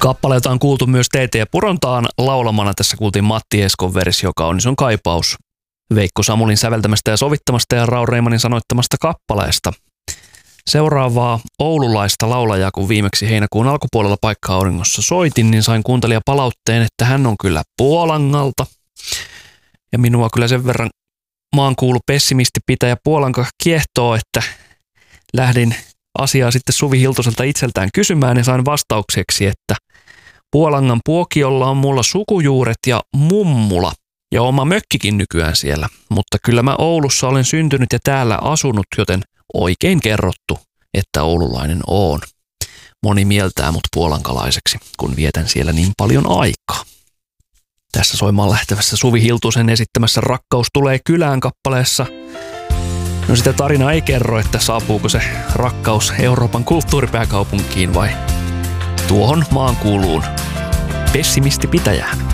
Kappaleita on kuultu myös TT Purontaan laulamana. Tässä kuultiin Matti Eskon versio Kaunis kaipaus Veikko Samulin säveltämästä ja sovittamasta ja Raul Reimanin sanoittamasta kappaleesta. Seuraavaa oululaista laulajaa, kun viimeksi heinäkuun alkupuolella Paikka-auringossa soitin, niin sain kuuntelijapalautteen, että hän on kyllä Puolangalta. Ja minua kyllä sen verran maankuulu pessimisti pitäjä Puolanka kiehtoo, että lähdin asiaa sitten Suvi Hiltuselta itseltään kysymään ja sain vastaukseksi, että Puolangan Puokiolla on mulla sukujuuret ja mummula ja oma mökkikin nykyään siellä, mutta kyllä mä Oulussa olen syntynyt ja täällä asunut, joten oikein kerrottu, että oululainen oon. Moni mieltää mut puolankalaiseksi, kun vietän siellä niin paljon aikaa. Tässä soimaan lähtevässä Suvi Hiltusen esittämässä Rakkaus tulee kylään -kappaleessa. No sitä tarina ei kerro, että saapuuko se rakkaus Euroopan kulttuuripääkaupunkiin vai tuohon maankuuluun pessimistipitäjään.